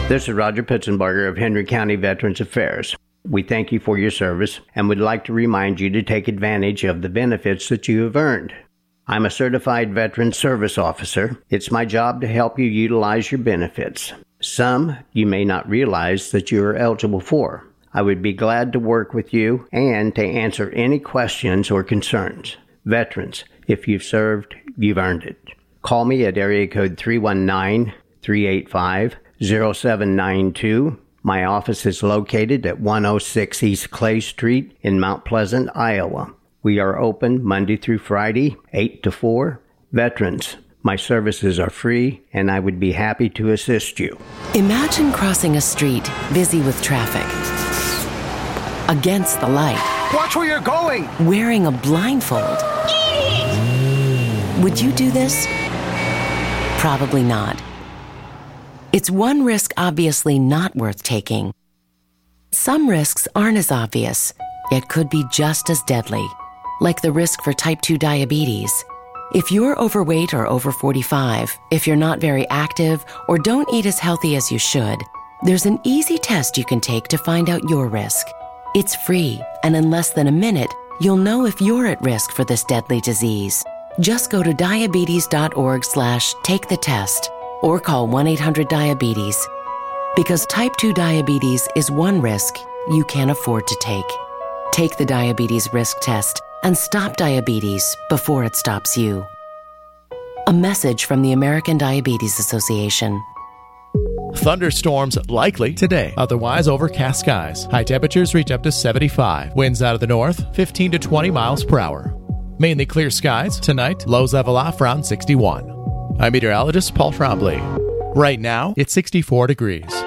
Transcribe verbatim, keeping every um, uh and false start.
This is Roger Pitzenbarger of Henry County Veterans Affairs. We thank you for your service and would like to remind you to take advantage of the benefits that you have earned. I'm a certified veteran service officer. It's my job to help you utilize your benefits. Some you may not realize that you are eligible for. I would be glad to work with you and to answer any questions or concerns. Veterans, if you've served, you've earned it. Call me at area code three one nine, three eight five, zero seven nine two. My office is located at one oh six East Clay Street in Mount Pleasant, Iowa. We are open Monday through Friday, eight to four. Veterans, my services are free, and I would be happy to assist you. Imagine crossing a street busy with traffic. Against the light. Watch where you're going! Wearing a blindfold. Would you do this? Probably not. It's one risk obviously not worth taking. Some risks aren't as obvious, yet could be just as deadly, like the risk for type two diabetes. If you're overweight or over forty-five, if you're not very active, or don't eat as healthy as you should, there's an easy test you can take to find out your risk. It's free, and in less than a minute, you'll know if you're at risk for this deadly disease. Just go to diabetes.org slash take the test. Or call one eight hundred diabetes. Because type two diabetes is one risk you can't afford to take. Take the diabetes risk test and stop diabetes before it stops you. A message from the American Diabetes Association. Thunderstorms likely today. Otherwise, overcast skies. High temperatures reach up to seventy-five. Winds out of the north, fifteen to twenty miles per hour. Mainly clear skies. Tonight, lows level off around sixty-one. I'm meteorologist Paul Trombley. Right now, it's sixty-four degrees.